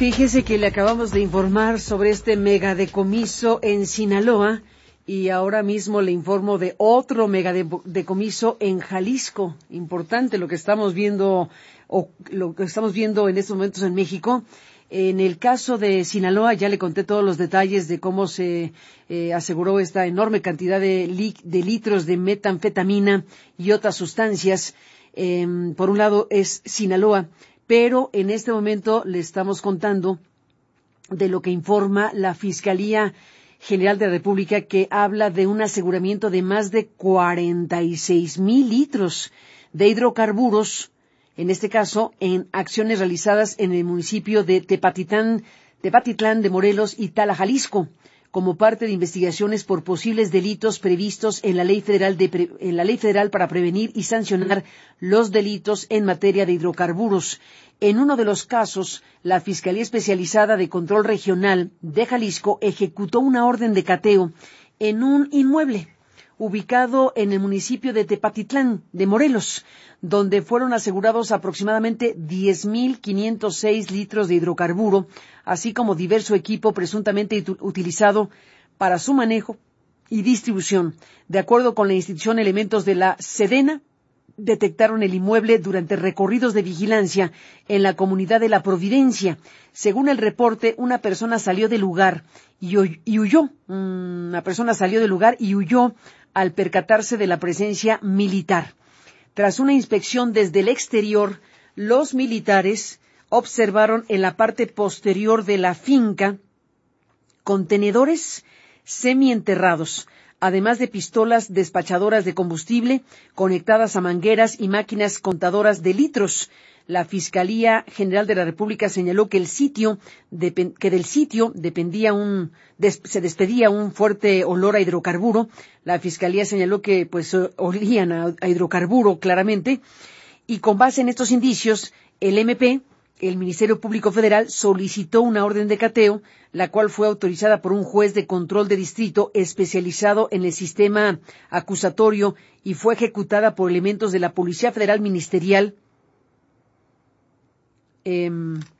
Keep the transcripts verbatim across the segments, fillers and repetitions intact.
Fíjese que le acabamos de informar sobre este megadecomiso en Sinaloa y ahora mismo le informo de otro megadecomiso en Jalisco. Importante lo que estamos viendo o lo que estamos viendo en estos momentos en México. En el caso de Sinaloa ya le conté todos los detalles de cómo se eh, aseguró esta enorme cantidad de, li de litros de metanfetamina y otras sustancias. Eh, por un lado es Sinaloa, pero en este momento le estamos contando de lo que informa la Fiscalía General de la República, que habla de un aseguramiento de más de cuarenta y seis mil litros de hidrocarburos, en este caso en acciones realizadas en el municipio de Tepatitlán, Tepatitlán de Morelos y Tala, Jalisco, como parte de investigaciones por posibles delitos previstos en la Ley Federal de Pre en la Ley Federal para prevenir y sancionar los delitos en materia de hidrocarburos. En uno de los casos, la Fiscalía Especializada de Control Regional de Jalisco ejecutó una orden de cateo en un inmueble ubicado en el municipio de Tepatitlán de Morelos, donde fueron asegurados aproximadamente diez mil quinientos seis litros de hidrocarburo, así como diverso equipo presuntamente utilizado para su manejo y distribución. De acuerdo con la institución, elementos de la Sedena detectaron el inmueble durante recorridos de vigilancia en la comunidad de La Providencia. Según el reporte, una persona salió del lugar y, y huyó. Una persona salió del lugar y huyó al percatarse de la presencia militar. Tras una inspección desde el exterior, los militares observaron en la parte posterior de la finca contenedores semienterrados, además de pistolas despachadoras de combustible conectadas a mangueras y máquinas contadoras de litros. La Fiscalía General de la República señaló que el sitio que del sitio dependía un des, se despedía un fuerte olor a hidrocarburo. La Fiscalía señaló que pues olían a, a hidrocarburo claramente, y con base en estos indicios el M P, el Ministerio Público Federal, solicitó una orden de cateo, la cual fue autorizada por un juez de control de distrito especializado en el sistema acusatorio y fue ejecutada por elementos de la Policía Federal Ministerial. Eh,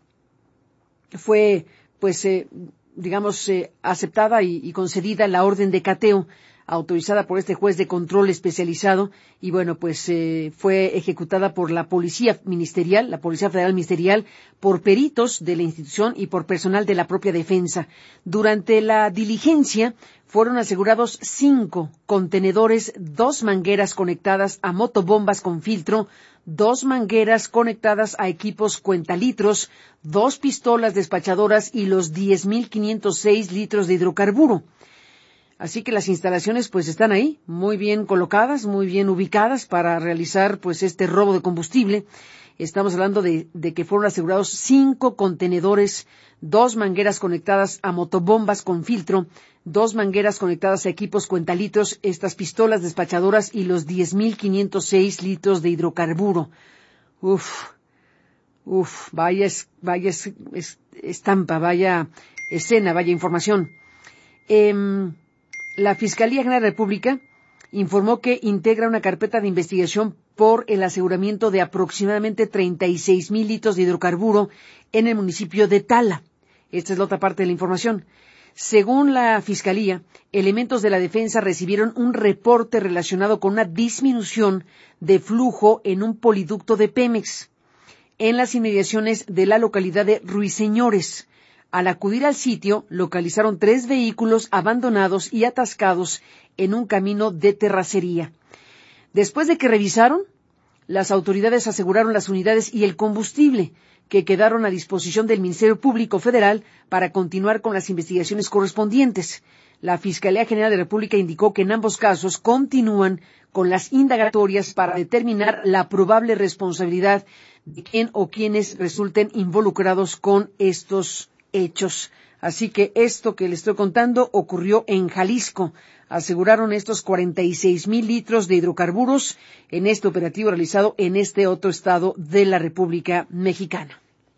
fue, pues, eh, digamos, eh, aceptada y, y concedida la orden de cateo autorizada por este juez de control especializado y, bueno, pues eh, fue ejecutada por la Policía Ministerial, la Policía Federal Ministerial, por peritos de la institución y por personal de la propia defensa. Durante la diligencia fueron asegurados cinco contenedores, dos mangueras conectadas a motobombas con filtro, dos mangueras conectadas a equipos cuentalitros, dos pistolas despachadoras y los diez mil quinientos seis litros de hidrocarburo. Así que las instalaciones pues están ahí, muy bien colocadas, muy bien ubicadas para realizar pues este robo de combustible. Estamos hablando de, de que fueron asegurados cinco contenedores, dos mangueras conectadas a motobombas con filtro, dos mangueras conectadas a equipos cuentalitros, estas pistolas despachadoras y los diez mil quinientos seis litros de hidrocarburo. Uf, uf, vaya, es, vaya es, es, estampa, vaya escena, vaya información. Eh, La Fiscalía General de la República informó que integra una carpeta de investigación por el aseguramiento de aproximadamente treinta y seis mil litros de hidrocarburo en el municipio de Tala. Esta es la otra parte de la información. Según la Fiscalía, elementos de la defensa recibieron un reporte relacionado con una disminución de flujo en un poliducto de Pemex en las inmediaciones de la localidad de Ruiseñores. Al acudir al sitio, localizaron tres vehículos abandonados y atascados en un camino de terracería. Después de que revisaron, las autoridades aseguraron las unidades y el combustible, que quedaron a disposición del Ministerio Público Federal para continuar con las investigaciones correspondientes. La Fiscalía General de la República indicó que en ambos casos continúan con las indagatorias para determinar la probable responsabilidad de quién o quienes resulten involucrados con estos hechos. Así que esto que le estoy contando ocurrió en Jalisco. Aseguraron estos cuarenta y seis mil litros de hidrocarburos en este operativo realizado en este otro estado de la República Mexicana.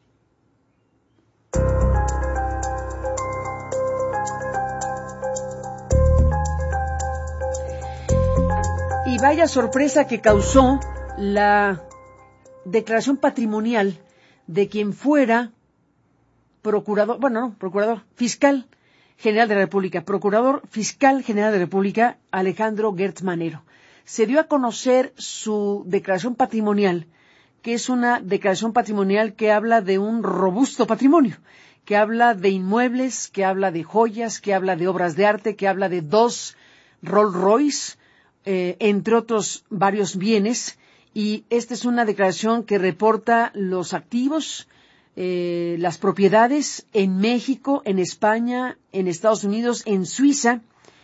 Y vaya sorpresa que causó la declaración patrimonial de quien fuera procurador, bueno, no, procurador, fiscal general de la República, procurador fiscal general de la República, Alejandro Gertz Manero. Se dio a conocer su declaración patrimonial, que es una declaración patrimonial que habla de un robusto patrimonio, que habla de inmuebles, que habla de joyas, que habla de obras de arte, que habla de dos Rolls Royce, eh, entre otros varios bienes, y esta es una declaración que reporta los activos, eh, las propiedades en México, en España, en Estados Unidos, en Suiza,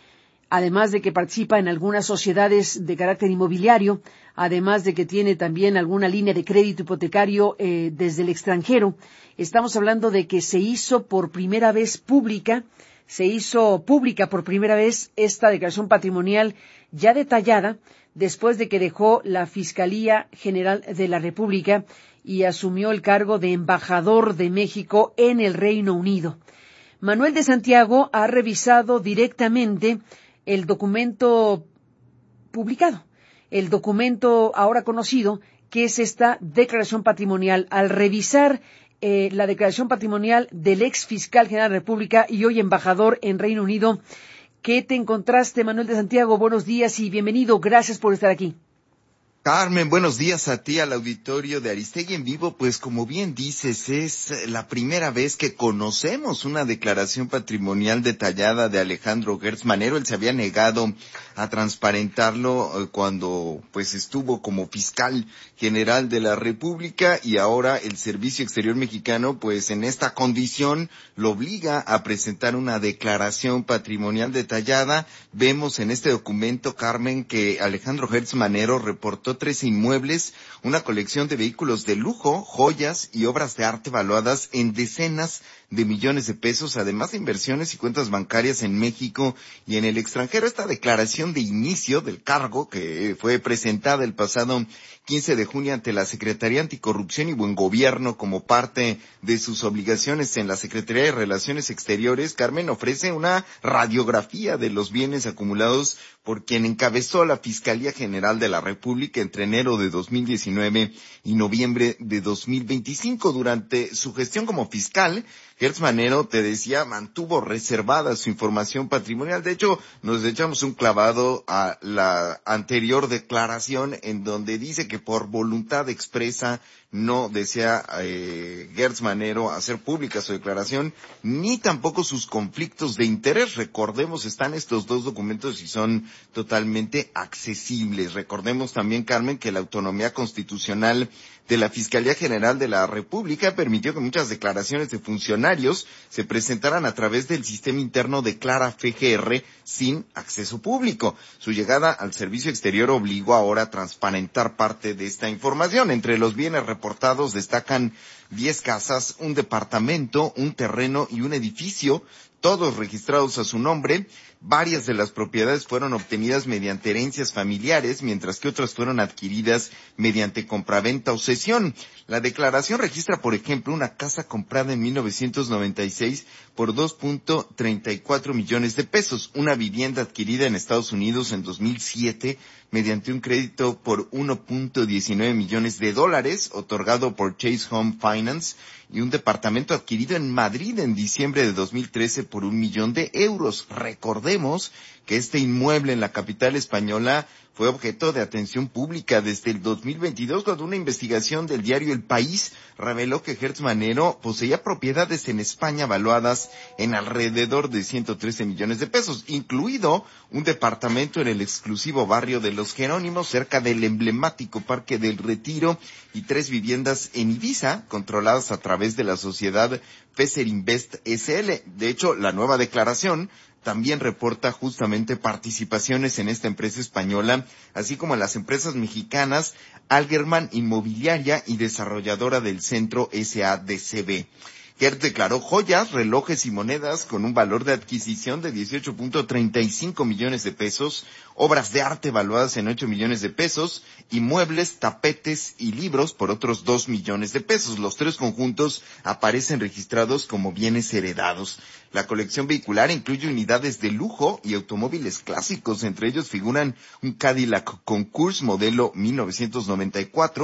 además de que participa en algunas sociedades de carácter inmobiliario, además de que tiene también alguna línea de crédito hipotecario eh, desde el extranjero. Estamos hablando de que se hizo por primera vez pública, se hizo pública por primera vez esta declaración patrimonial ya detallada, después de que dejó la Fiscalía General de la República y asumió el cargo de embajador de México en el Reino Unido. Manuel de Santiago ha revisado directamente el documento publicado, el documento ahora conocido, que es esta declaración patrimonial. Al revisar eh, la declaración patrimonial del ex fiscal general de la República y hoy embajador en Reino Unido, ¿qué te encontraste, Manuel de Santiago? Buenos días y bienvenido. Gracias por estar aquí. Carmen, buenos días a ti, al auditorio de Aristegui en Vivo. Pues como bien dices, es la primera vez que conocemos una declaración patrimonial detallada de Alejandro Gertz Manero. Él se había negado a transparentarlo cuando pues estuvo como fiscal general de la República, y ahora el Servicio Exterior Mexicano pues en esta condición lo obliga a presentar una declaración patrimonial detallada. Vemos en este documento, Carmen, que Alejandro Gertz Manero reportó tres inmuebles, una colección de vehículos de lujo, joyas y obras de arte valuadas en decenas de millones de pesos, además de inversiones y cuentas bancarias en México y en el extranjero. Esta declaración de inicio del cargo, que fue presentada el pasado quince de junio ante la Secretaría Anticorrupción y Buen Gobierno como parte de sus obligaciones en la Secretaría de Relaciones Exteriores, Carmen, ofrece una radiografía de los bienes acumulados por quien encabezó la Fiscalía General de la República entre enero de dos mil diecinueve y noviembre de dos mil veinticinco. Durante su gestión como fiscal, Gertz Manero, te decía, mantuvo reservada su información patrimonial. De hecho, nos echamos un clavado a la anterior declaración en donde dice que por voluntad expresa no desea eh, Gertz Manero hacer pública su declaración, ni tampoco sus conflictos de interés. Recordemos, están estos dos documentos y son totalmente accesibles. Recordemos también, Carmen, que la autonomía constitucional de la Fiscalía General de la República permitió que muchas declaraciones de funcionarios se presentaran a través del sistema interno de Clara F G R sin acceso público. Su llegada al servicio exterior obligó ahora a transparentar parte de esta información. Entre los bienes reportados destacan diez casas, un departamento, un terreno y un edificio, todos registrados a su nombre. Varias de las propiedades fueron obtenidas mediante herencias familiares, mientras que otras fueron adquiridas mediante compraventa o cesión. La declaración registra, por ejemplo, una casa comprada en mil novecientos noventa y seis por dos punto treinta y cuatro millones de pesos, una vivienda adquirida en Estados Unidos en dos mil siete mediante un crédito por uno punto diecinueve millones de dólares otorgado por Chase Home Finance, y un departamento adquirido en Madrid en diciembre de dos mil trece por un millón de euros. Recordemos que este inmueble en la capital española fue objeto de atención pública desde el dos mil veintidós, cuando una investigación del diario El País reveló que Gertz Manero poseía propiedades en España valuadas en alrededor de ciento trece millones de pesos, incluido un departamento en el exclusivo barrio de Los Jerónimos, cerca del emblemático Parque del Retiro, y tres viviendas en Ibiza, controladas a través de la sociedad Feser Invest S L. De hecho, la nueva declaración también reporta justamente participaciones en esta empresa española, así como en las empresas mexicanas Algerman Inmobiliaria y Desarrolladora del Centro S A D C B. Gertz declaró joyas, relojes y monedas con un valor de adquisición de dieciocho punto treinta y cinco millones de pesos, obras de arte valuadas en ocho millones de pesos, y muebles, tapetes y libros por otros dos millones de pesos. Los tres conjuntos aparecen registrados como bienes heredados. La colección vehicular incluye unidades de lujo y automóviles clásicos. Entre ellos figuran un Cadillac Concours modelo mil novecientos noventa y cuatro,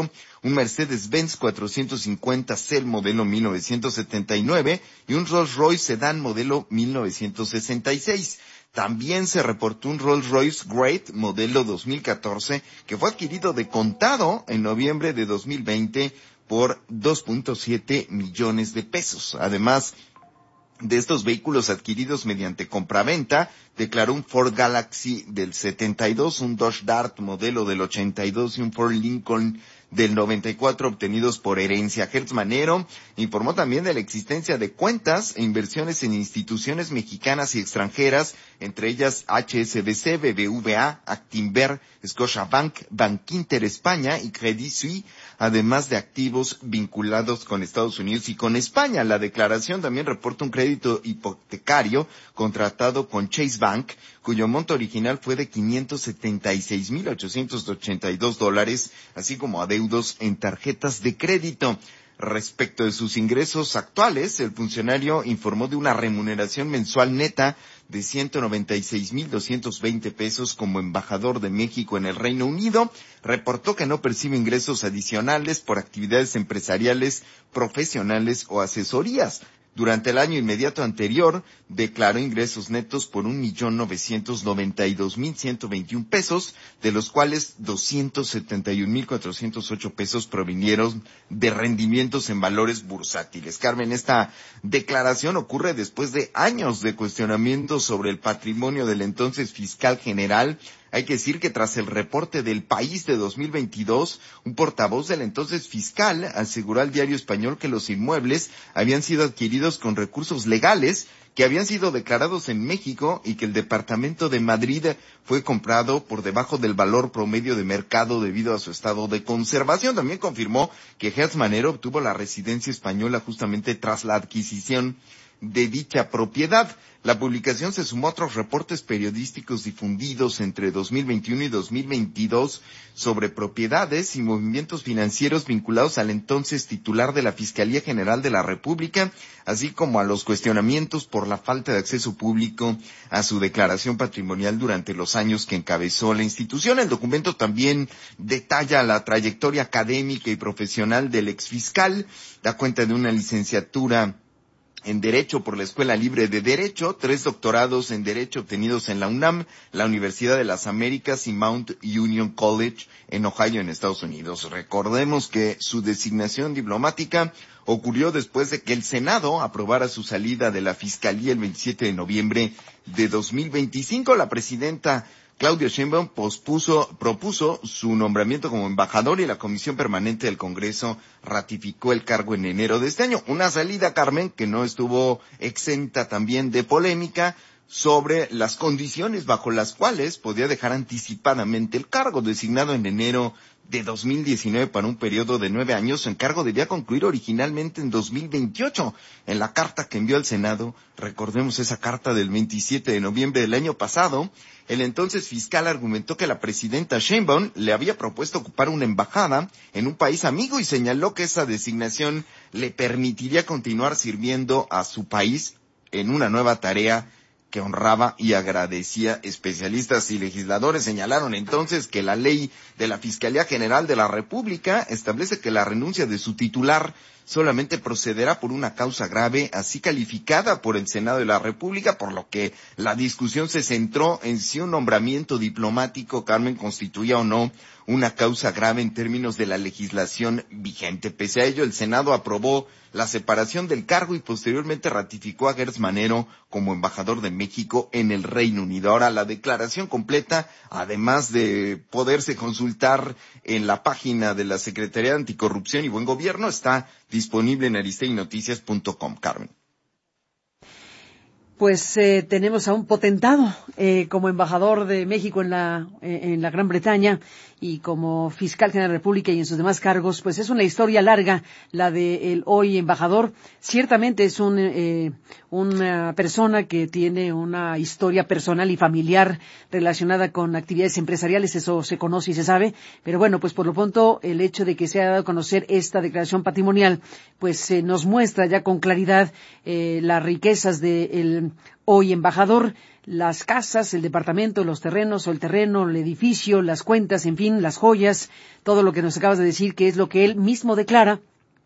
un Mercedes-Benz cuatrocientos cincuenta C modelo mil novecientos setenta y nueve y un Rolls-Royce Sedán modelo mil novecientos sesenta y seis. También se reportó un Rolls-Royce Great modelo dos mil catorce que fue adquirido de contado en noviembre de dos mil veinte por dos punto siete millones de pesos. Además de estos vehículos adquiridos mediante compraventa, declaró un Ford Galaxy del setenta y dos, un Dodge Dart modelo del ochenta y dos y un Ford Lincoln del noventa y cuatro obtenidos por herencia. Hertz Manero informó también de la existencia de cuentas e inversiones en instituciones mexicanas y extranjeras, entre ellas H S B C, B B V A, Actinver, Scotiabank, Bankinter España y Credit Suisse, además de activos vinculados con Estados Unidos y con España. La declaración también reporta un crédito hipotecario contratado con Chase Bank, cuyo monto original fue de quinientos setenta y seis mil ochocientos ochenta y dos dólares, así como adeudos en tarjetas de crédito. Respecto de sus ingresos actuales, el funcionario informó de una remuneración mensual neta de ciento noventa y seis mil doscientos veinte pesos como embajador de México en el Reino Unido. Reportó que no percibe ingresos adicionales por actividades empresariales, profesionales o asesorías. Durante el año inmediato anterior, declaró ingresos netos por un millón novecientos noventa y dos mil ciento veintiún pesos, de los cuales doscientos setenta y un mil cuatrocientos ocho pesos provinieron de rendimientos en valores bursátiles. Carmen, esta declaración ocurre después de años de cuestionamientos sobre el patrimonio del entonces fiscal general. Hay que decir que tras el reporte del País de dos mil veintidós, un portavoz del entonces fiscal aseguró al diario español que los inmuebles habían sido adquiridos con recursos legales, que habían sido declarados en México y que el departamento de Madrid fue comprado por debajo del valor promedio de mercado debido a su estado de conservación. También confirmó que Hertz Manero obtuvo la residencia española justamente tras la adquisición de dicha propiedad. La publicación se sumó a otros reportes periodísticos difundidos entre dos mil veintiuno y dos mil veintidós sobre propiedades y movimientos financieros vinculados al entonces titular de la Fiscalía General de la República, así como a los cuestionamientos por la falta de acceso público a su declaración patrimonial durante los años que encabezó la institución. El documento también detalla la trayectoria académica y profesional del exfiscal, da cuenta de una licenciatura en Derecho por la Escuela Libre de Derecho, tres doctorados en Derecho obtenidos en la UNAM, la Universidad de las Américas y Mount Union College en Ohio, en Estados Unidos. Recordemos que su designación diplomática ocurrió después de que el Senado aprobara su salida de la Fiscalía el veintisiete de noviembre de dos mil veinticinco. La presidenta Claudia Sheinbaum pospuso, propuso su nombramiento como embajador y la Comisión Permanente del Congreso ratificó el cargo en enero de este año. Una salida, Carmen, que no estuvo exenta también de polémica sobre las condiciones bajo las cuales podía dejar anticipadamente el cargo, designado en enero de dos mil diecinueve para un periodo de nueve años. Su encargo debía concluir originalmente en dos mil veintiocho. En la carta que envió al Senado, recordemos esa carta del veintisiete de noviembre del año pasado, el entonces fiscal argumentó que la presidenta Sheinbaum le había propuesto ocupar una embajada en un país amigo y señaló que esa designación le permitiría continuar sirviendo a su país en una nueva tarea que honraba y agradecía. Especialistas y legisladores señalaron entonces que la ley de la Fiscalía General de la República establece que la renuncia de su titular solamente procederá por una causa grave, así calificada por el Senado de la República, por lo que la discusión se centró en si un nombramiento diplomático, Carmen, constituía o no una causa grave en términos de la legislación vigente. Pese a ello, el Senado aprobó la separación del cargo y posteriormente ratificó a Hertz Manero como embajador de México en el Reino Unido. Ahora, la declaración completa, además de poderse consultar en la página de la Secretaría de Anticorrupción y Buen Gobierno, está disponible en aristegui noticias punto com. Carmen. Pues eh, tenemos a un potentado eh, como embajador de México en la eh, en la Gran Bretaña y como fiscal general de la República y en sus demás cargos. Pues es una historia larga la de el hoy embajador. Ciertamente es un eh, una persona que tiene una historia personal y familiar relacionada con actividades empresariales, eso se conoce y se sabe. Pero bueno, pues por lo pronto el hecho de que se haya dado a conocer esta declaración patrimonial, pues eh, nos muestra ya con claridad eh, las riquezas del eh, hoy embajador, las casas, el departamento, los terrenos o el terreno, el edificio, las cuentas, en fin, las joyas, todo lo que nos acabas de decir, que es lo que él mismo declara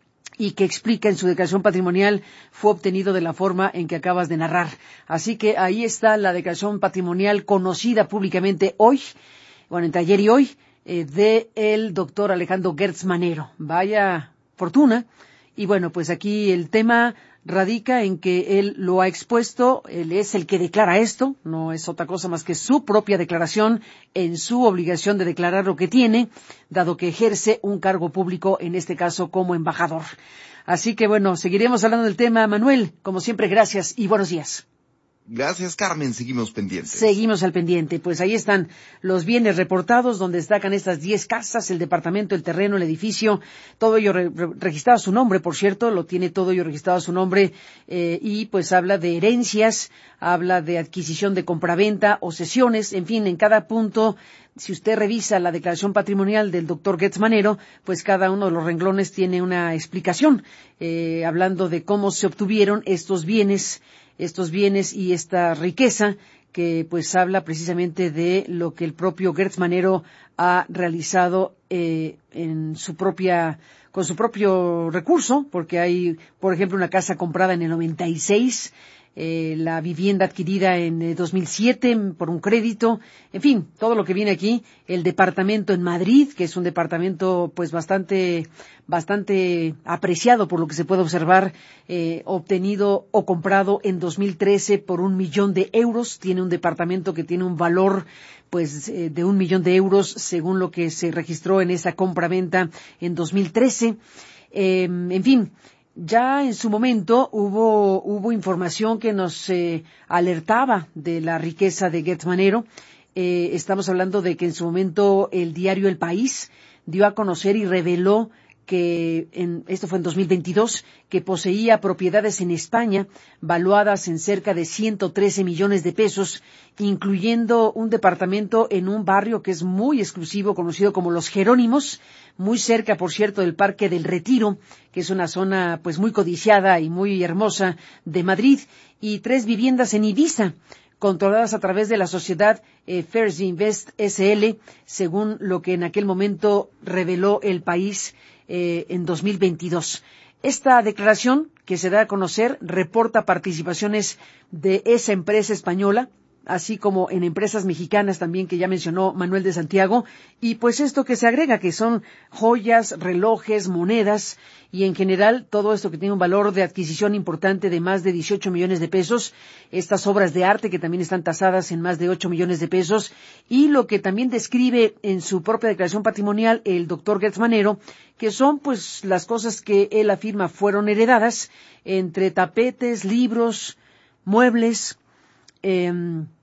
y que explica en su declaración patrimonial, fue obtenido de la forma en que acabas de narrar. Así que ahí está la declaración patrimonial conocida públicamente hoy, bueno, entre ayer y hoy, eh, de el doctor Alejandro Gertz Manero. Vaya fortuna. Y bueno, pues aquí el tema radica en que él lo ha expuesto, él es el que declara esto, no es otra cosa más que su propia declaración en su obligación de declarar lo que tiene, dado que ejerce un cargo público, en este caso como embajador. Así que bueno, seguiremos hablando del tema. Manuel, como siempre, gracias y buenos días. Gracias, Carmen. Seguimos pendientes. Seguimos al pendiente. Pues ahí están los bienes reportados, donde destacan estas diez casas, el departamento, el terreno, el edificio, todo ello re re registrado a su nombre, por cierto, lo tiene todo ello registrado a su nombre, eh, y pues habla de herencias, habla de adquisición de compraventa o cesiones, en fin, en cada punto. Si usted revisa la declaración patrimonial del doctor Gertz Manero, pues cada uno de los renglones tiene una explicación, eh, hablando de cómo se obtuvieron estos bienes, estos bienes y esta riqueza, que pues habla precisamente de lo que el propio Gertz Manero ha realizado eh, en su propia, con su propio recurso, porque hay, por ejemplo, una casa comprada en el noventa y seis, Eh, la vivienda adquirida en eh, dos mil siete por un crédito, en fin, todo lo que viene aquí, el departamento en Madrid, que es un departamento pues bastante, bastante apreciado por lo que se puede observar, eh, obtenido o comprado en dos mil trece por un millón de euros, tiene un departamento que tiene un valor pues eh, de un millón de euros según lo que se registró en esa compra-venta en dos mil trece, eh, en fin. Ya en su momento hubo, hubo información que nos eh, alertaba de la riqueza de Gertz Manero. Eh, estamos hablando de que en su momento el diario El País dio a conocer y reveló que, en, esto fue en dos mil veintidós, que poseía propiedades en España valuadas en cerca de ciento trece millones de pesos, incluyendo un departamento en un barrio que es muy exclusivo, conocido como Los Jerónimos, muy cerca, por cierto, del Parque del Retiro, que es una zona pues muy codiciada y muy hermosa de Madrid, y tres viviendas en Ibiza, controladas a través de la sociedad eh, First Invest S L, según lo que en aquel momento reveló El País eh, en dos mil veintidós. Esta declaración que se da a conocer reporta participaciones de esa empresa española, así como en empresas mexicanas también que ya mencionó Manuel de Santiago, y pues esto que se agrega, que son joyas, relojes, monedas, y en general todo esto que tiene un valor de adquisición importante de más de dieciocho millones de pesos, estas obras de arte que también están tasadas en más de ocho millones de pesos, y lo que también describe en su propia declaración patrimonial el doctor Gertz Manero, que son pues las cosas que él afirma fueron heredadas, entre tapetes, libros, muebles, Eh,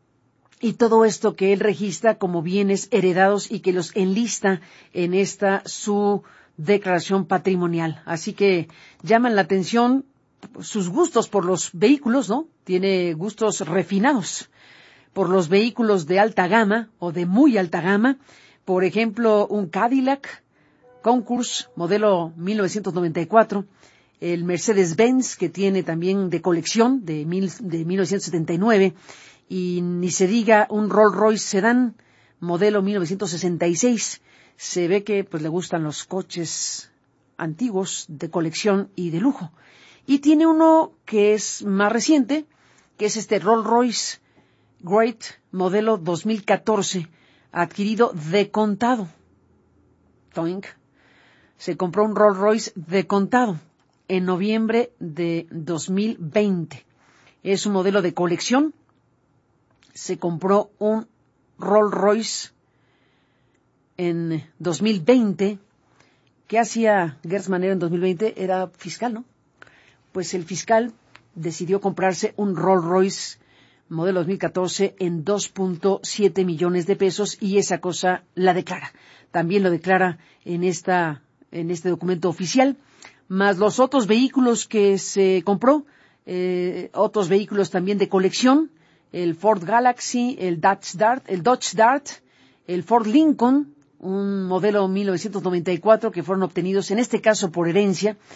y todo esto que él registra como bienes heredados y que los enlista en esta su declaración patrimonial. Así que llaman la atención sus gustos por los vehículos, ¿no? Tiene gustos refinados por los vehículos de alta gama o de muy alta gama. Por ejemplo, un Cadillac Concours modelo mil novecientos noventa y cuatro, el Mercedes-Benz, que tiene también de colección de, mil, de mil novecientos setenta y nueve, y ni se diga un Rolls-Royce Sedán, modelo mil novecientos sesenta y seis. Se ve que pues le gustan los coches antiguos de colección y de lujo. Y tiene uno que es más reciente, que es este Rolls-Royce Great, modelo dos mil catorce, adquirido de contado. Toink. Se compró un Rolls-Royce de contado en noviembre de dos mil veinte. Es un modelo de colección. Se compró un Rolls-Royce en dos mil veinte. ¿Qué hacía Gertz Manero en dos mil veinte? Era fiscal, ¿no? Pues el fiscal decidió comprarse un Rolls-Royce modelo dos mil catorce en dos punto siete millones de pesos, y esa cosa la declara. También lo declara en esta, en este documento oficial. Más los otros vehículos que se compró, eh, otros vehículos también de colección, el Ford Galaxy, el Dodge Dart, el Dodge Dart, el Ford Lincoln, un modelo mil novecientos noventa y cuatro que fueron obtenidos en este caso por herencia,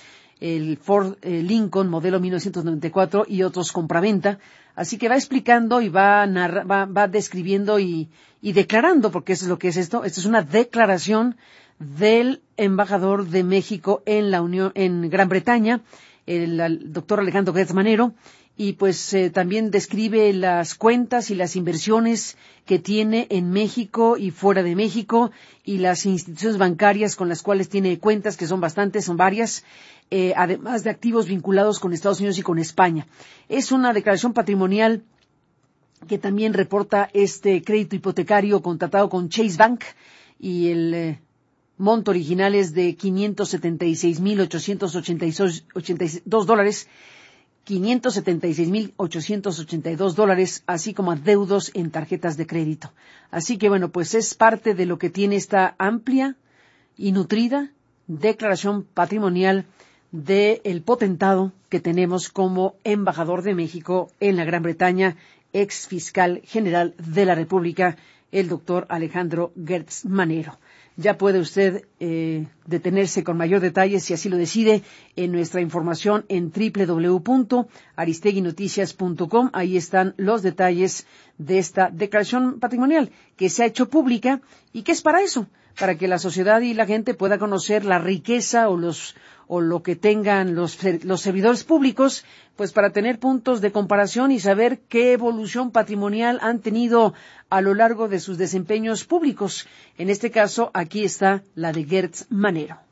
el Ford eh, Lincoln modelo mil novecientos noventa y cuatro y otros compraventa. Así que va explicando y va, narra, va, va describiendo y, y declarando, porque eso es lo que es esto. Esto es una declaración del embajador de México en la Unión, en Gran Bretaña, el, el doctor Alejandro Gertz Manero, y pues eh, también describe las cuentas y las inversiones que tiene en México y fuera de México, y las instituciones bancarias con las cuales tiene cuentas, que son bastantes, son varias, eh, además de activos vinculados con Estados Unidos y con España. Es una declaración patrimonial que también reporta este crédito hipotecario contratado con Chase Bank, y el eh, monto original es de quinientos setenta y seis mil ochocientos ochenta y dos dólares, quinientos setenta y seis mil ochocientos ochenta y dos dólares, así como adeudos en tarjetas de crédito. Así que, bueno, pues es parte de lo que tiene esta amplia y nutrida declaración patrimonial del potentado que tenemos como embajador de México en la Gran Bretaña, ex fiscal general de la República, el doctor Alejandro Gertz Manero. Ya puede usted eh, detenerse con mayor detalle, si así lo decide, en nuestra información en doble u doble u doble u punto aristegui noticias punto com. Ahí están los detalles de esta declaración patrimonial que se ha hecho pública y que es para eso, para que la sociedad y la gente pueda conocer la riqueza o los o lo que tengan los, los servidores públicos, pues para tener puntos de comparación y saber qué evolución patrimonial han tenido a lo largo de sus desempeños públicos. En este caso, aquí está la de Gertz Manero.